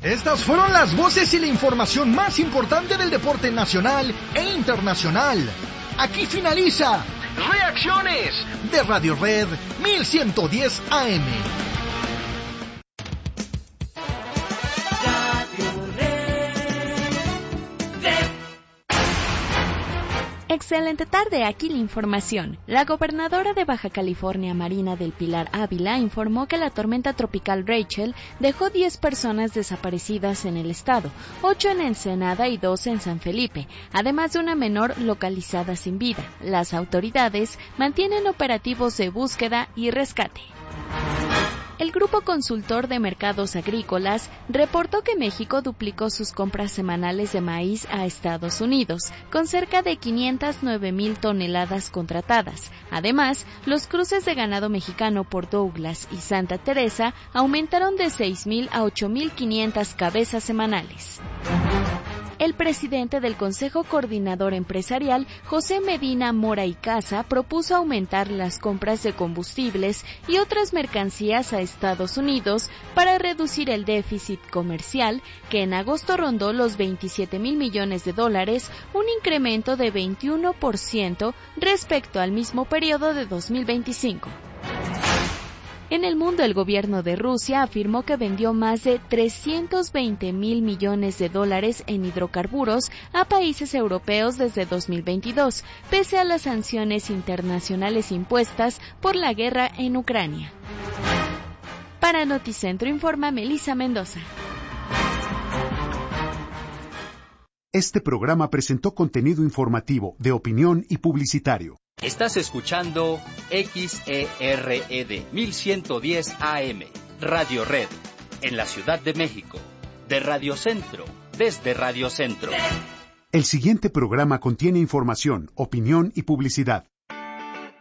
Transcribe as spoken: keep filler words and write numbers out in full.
Estas fueron las voces y la información más importante del deporte nacional e internacional. Aquí finaliza Reacciones de Radio Red mil ciento diez A M. Excelente tarde, aquí la información. La gobernadora de Baja California, Marina del Pilar Ávila, informó que la tormenta tropical Rachel dejó diez personas desaparecidas en el estado, ocho en Ensenada y dos en San Felipe, además de una menor localizada sin vida. Las autoridades mantienen operativos de búsqueda y rescate. El Grupo Consultor de Mercados Agrícolas reportó que México duplicó sus compras semanales de maíz a Estados Unidos, con cerca de quinientas nueve mil toneladas contratadas. Además, los cruces de ganado mexicano por Douglas y Santa Teresa aumentaron de seis mil a ocho mil quinientas cabezas semanales. El presidente del Consejo Coordinador Empresarial, José Medina Mora y Casa, propuso aumentar las compras de combustibles y otras mercancías a Estados Unidos para reducir el déficit comercial, que en agosto rondó los veintisiete mil millones de dólares, un incremento de veintiuno por ciento respecto al mismo periodo de dos mil veinticinco. En el mundo, el gobierno de Rusia afirmó que vendió más de trescientos veinte mil millones de dólares en hidrocarburos a países europeos desde dos mil veintidós, pese a las sanciones internacionales impuestas por la guerra en Ucrania. Para Noticentro informa Melissa Mendoza. Este programa presentó contenido informativo, de opinión y publicitario. Estás escuchando X E R E D mil ciento diez A M, Radio Red, en la Ciudad de México, de Radio Centro, desde Radio Centro. El siguiente programa contiene información, opinión y publicidad.